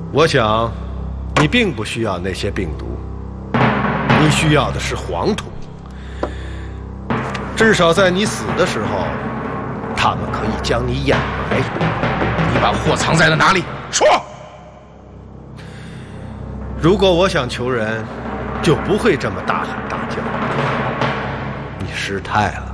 我想，你并不需要那些病毒，你需要的是黄土。至少在你死的时候，他们可以将你掩埋。 你把货藏在了哪里？说！ 如果我想求人，就不会这么大喊大叫。你失态了。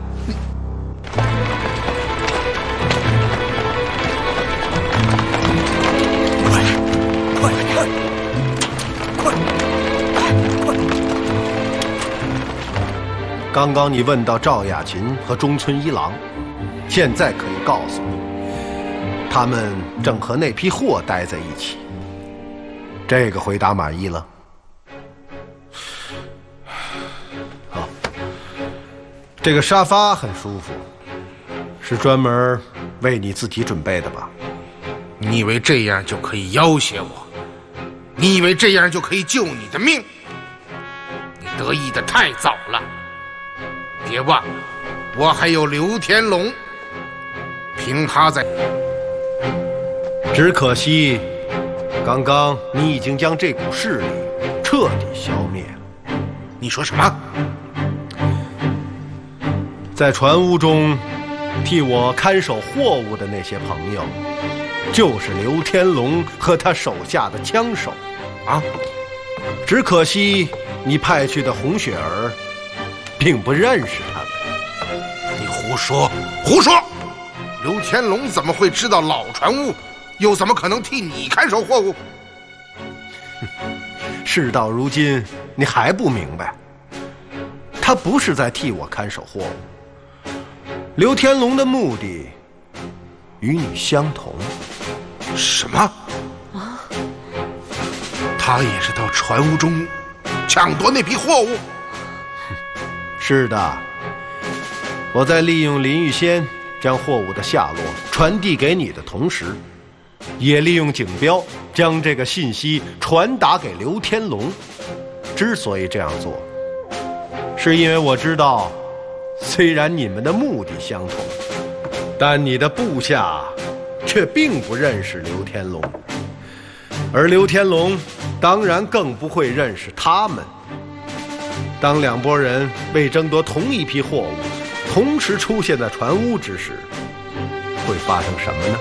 刚刚你问到赵雅琴和中村一郎，现在可以告诉你，他们正和那批货待在一起。这个回答满意了？好，这个沙发很舒服，是专门为你自己准备的吧？ 你以为这样就可以要挟我？你以为这样就可以救你的命？你得意的太早了。别忘了，我还有刘天龙，凭他在…… 只可惜，刚刚你已经将这股势力彻底消灭了。 你说什么？ 在船坞中替我看守货物的那些朋友，就是刘天龙和他手下的枪手啊！ 只可惜你派去的红雪儿并不认识他们。 你胡说！胡说！刘天龙怎么会知道老船坞？又怎么可能替你看守货物？ 事到如今，你还不明白？他不是在替我看守货物。刘天龙的目的与你相同。 什么？啊？他也是到船坞中抢夺那批货物？ 是的，我在利用林玉仙将货物的下落传递给你的同时，也利用警标将这个信息传达给刘天龙。之所以这样做，是因为我知道，虽然你们的目的相同，但你的部下却并不认识刘天龙，而刘天龙当然更不会认识他们。当两拨人为争夺同一批货物同时出现在船坞之时，会发生什么呢？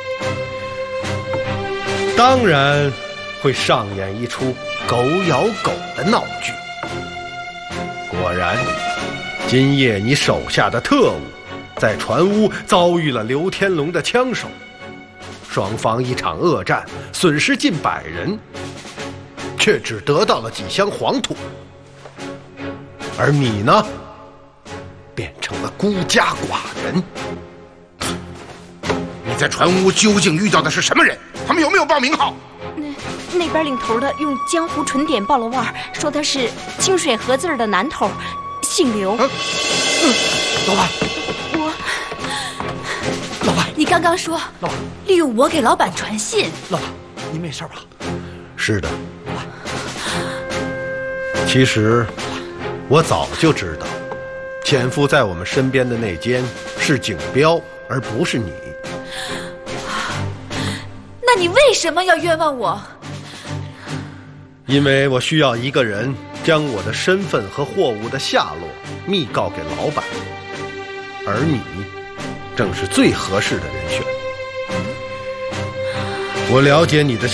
当然会上演一出狗咬狗的闹剧。果然，今夜你手下的特务在船坞遭遇了刘天龙的枪手，双方一场恶战，损失近100人，却只得到了几箱黄土。而你呢，变成了孤家寡人。 你在船坞究竟遇到的是什么人？他们有没有报名号？ 那边领头的用江湖唇点报了腕，说他是清水河字的南头，姓刘。 老板，老板， 你刚刚说老板利用我给老板传信。 老板，您没事吧？ 是的，其实我早就知道，潜伏在我们身边的那间是警标，而不是你。 那你为什么要冤枉我？ 因为我需要一个人将我的身份和货物的下落密告给老板，而你正是最合适的人选。我了解你的